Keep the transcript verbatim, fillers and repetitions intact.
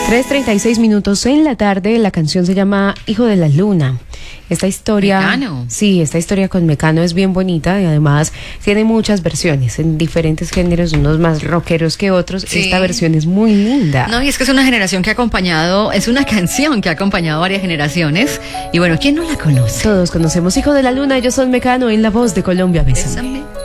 tres treinta y seis minutos en la tarde. La canción se llama Hijo de la Luna. Esta historia, Mecano. Sí, esta historia con Mecano es bien bonita y además tiene muchas versiones en diferentes géneros, unos más rockeros que otros. Sí. Esta versión es muy linda. No, y es que es una generación que ha acompañado, es una canción que ha acompañado varias generaciones. Y bueno, ¿quién no la conoce? Todos conocemos Hijo de la Luna. Yo soy Mecano en La Voz de Colombia. Bésame. Bésame.